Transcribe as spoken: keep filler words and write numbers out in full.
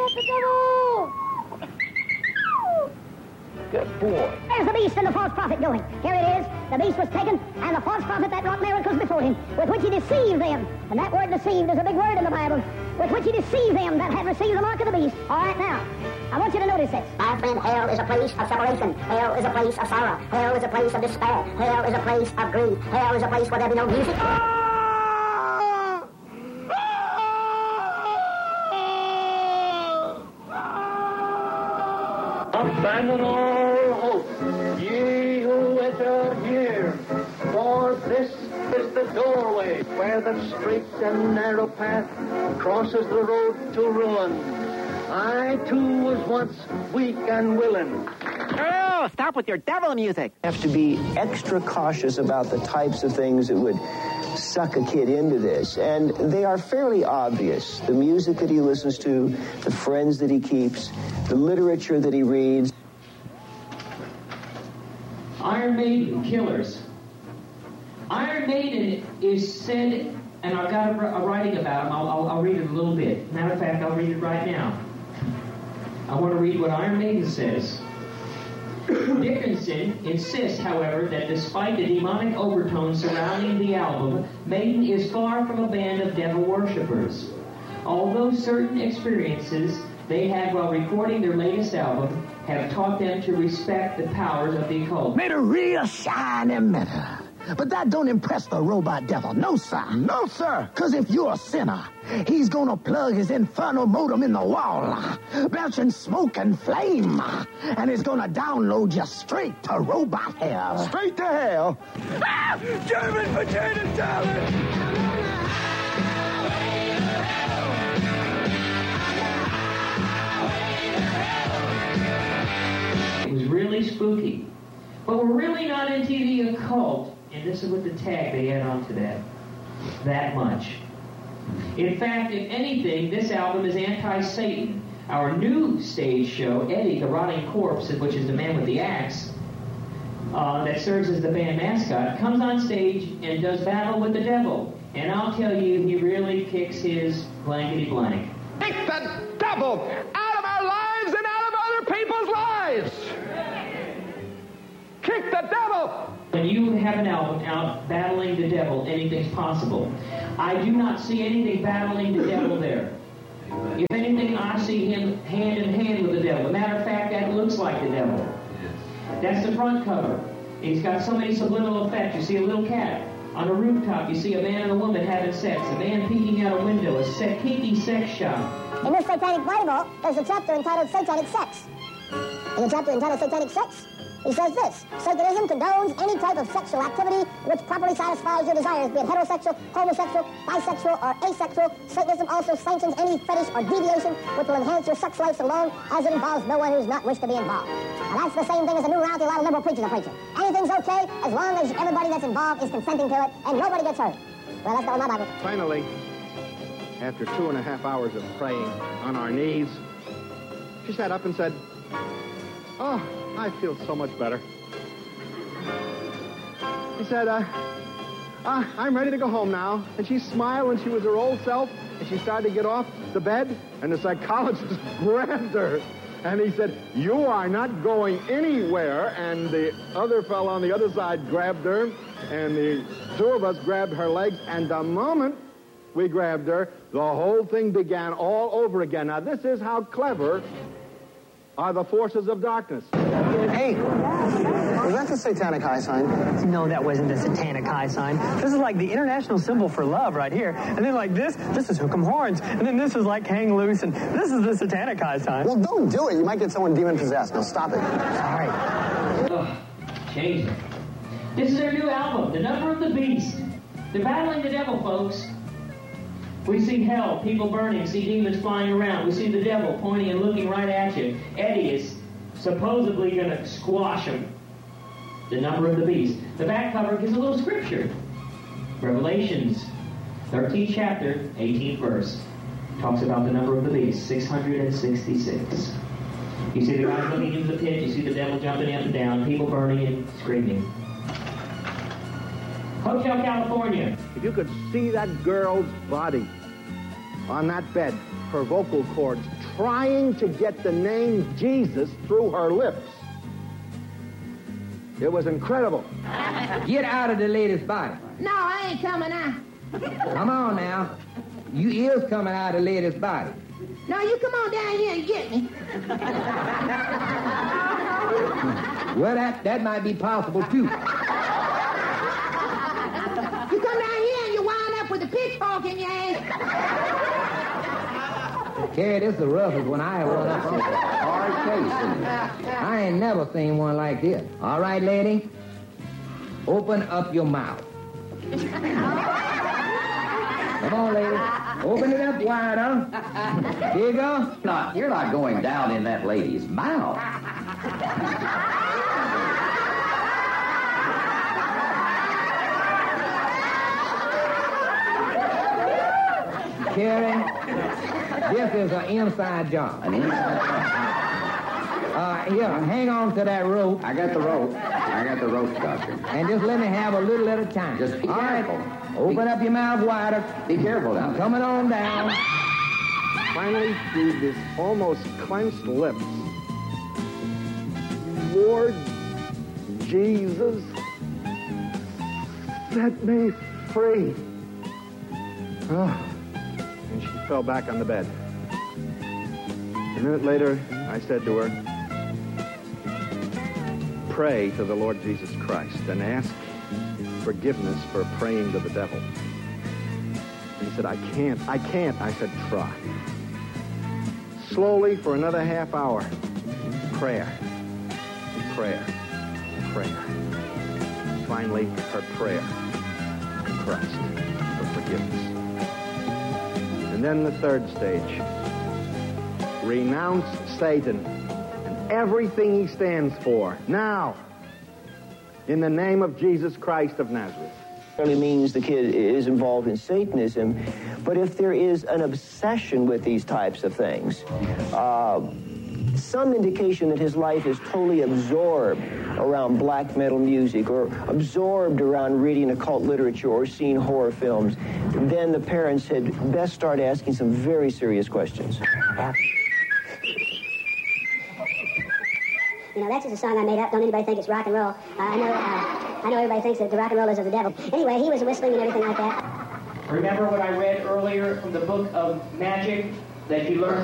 got the devil! Good boy. There's the beast and the false prophet going. Here it is. The beast was taken, and the false prophet that wrought miracles before him, with which he deceived them. And that word deceived is a big word in the Bible. With which he deceived them that had received the mark of the beast. All right, now, I want you to notice this. My friend, hell is a place of separation. Hell is a place of sorrow. Hell is a place of despair. Hell is a place of grief. Hell is a place where there be no music. Abandon all hope, ye who enter here, for this is the doorway where the straight and narrow path crosses the road to ruin. I, too, was once weak and willing. Oh, stop with your devil music. Have to be extra cautious about the types of things that would suck a kid into this. And they are fairly obvious. The music that he listens to, the friends that he keeps, the literature that he reads. Iron Maiden, Killers. Iron Maiden is said, and I've got a, a writing about him. I'll, I'll, I'll read it a little bit. Matter of fact, I'll read it right now. I want to read what Iron Maiden says. Dickinson insists, however, that despite the demonic overtones surrounding the album, Maiden is far from a band of devil worshippers. Although certain experiences they had while recording their latest album have taught them to respect the powers of the occult. Made a real shiny metal. But that don't impress the robot devil. No, sir. No, sir. Because if you're a sinner, he's going to plug his infernal modem in the wall, belching smoke and flame, and he's going to download you straight to robot hell. Straight to hell? Ah! German potato salad! It was really spooky. But we're really not into the occult. And this is what the tag they add on to that. That much. In fact, if anything, this album is anti-Satan. Our new stage show, Eddie, the Rotting Corpse, which is the man with the axe, uh, that serves as the band mascot, comes on stage and does battle with the devil. And I'll tell you, he really kicks his blankety blank. Kick the devil out of our lives and out of other people's lives! Kick the devil! When you have an album out battling the devil, anything's possible. I do not see anything battling the devil there. If anything, I see him hand in hand with the devil. As a matter of fact, that looks like the devil. That's the front cover. He's got so many subliminal effects. You see a little cat. On a rooftop, you see a man and a woman having sex. A man peeking out a window. A se- kinky sex shop. In this Satanic Bible, there's a chapter entitled Satanic Sex. In the chapter entitled Satanic Sex, he says this: Satanism condones any type of sexual activity which properly satisfies your desires, be it heterosexual, homosexual, bisexual, or asexual. Satanism also sanctions any fetish or deviation which will enhance your sex life so long as it involves no one who's not wished to be involved. And that's the same thing as the new route a lot of liberal preachers are preaching. Anything's okay as long as everybody that's involved is consenting to it and nobody gets hurt. Well, that's not my Bible. Finally, after two and a half hours of praying on our knees, she sat up and said, "Oh, I feel so much better." He said, uh, uh, I'm ready to go home now. And she smiled when she was her old self, and she started to get off the bed, and the psychologist grabbed her. And he said, "You are not going anywhere." And the other fellow on the other side grabbed her, and the two of us grabbed her legs, and the moment we grabbed her, the whole thing began all over again. Now, this is how clever are the forces of darkness. Hey, was that the satanic high sign? No, that wasn't the satanic high sign. This is like the international symbol for love right here. And then like this, this is hook 'em horns. And then this is like hang loose. And this is the satanic high sign. Well, don't do it. You might get someone demon-possessed. Now, stop it. Sorry. Ugh, change it. This is their new album, The Number of the Beast. They're battling the devil, folks. We see hell, people burning, see demons flying around. We see the devil pointing and looking right at you. Eddie is supposedly going to squash him. The Number of the Beast. The back cover gives a little scripture. Revelations, thirteenth chapter, eighteenth verse. Talks about the number of the beast, six hundred sixty-six. You see the guys looking into the pit. You see the devil jumping up and down. People burning and screaming. Hotel California. If you could see that girl's body, on that bed, her vocal cords, trying to get the name Jesus through her lips. It was incredible. Get out of the lady's body. No, I ain't coming out. Come on now. You is coming out of the lady's body. No, you come on down here and get me. Well, that, that might be possible, too. You come down here and you wind up with a pitchfork in your hand. Carrie, this is the roughest one I ever run up on. Hard case, isn't it? I ain't never seen one like this. All right, lady, open up your mouth. Come on, lady. Open it up wider. Here you go. Not, you're not going down in that lady's mouth. Carrie, this is an inside job. An inside job? Uh, here, hang on to that rope. I got the rope. I got the rope, Doctor. And just let me have a little at a time. Just be All careful. right. Open up your mouth wider. Be careful now. Coming on down. Finally, through his almost clenched lips, Lord Jesus, set me free. Oh. And she fell back on the bed. A minute later, I said to her, pray to the Lord Jesus Christ and ask forgiveness for praying to the devil. And he said, I can't, I can't. I said, try. Slowly, for another half hour, prayer, prayer, prayer. Finally, her prayer to Christ for forgiveness. And then the third stage, renounce Satan and everything he stands for. Now, in the name of Jesus Christ of Nazareth. Really means the kid is involved in Satanism, but if there is an obsession with these types of things, uh, some indication that his life is totally absorbed around black metal music or absorbed around reading occult literature or seeing horror films, then the parents had best start asking some very serious questions. You know, that's just a song I made up. Don't anybody think it's rock and roll. Uh, I know uh, I know everybody thinks that the rock and roll is of the devil. Anyway, he was whistling and everything like that. Remember what I read earlier from the book of magic that you learned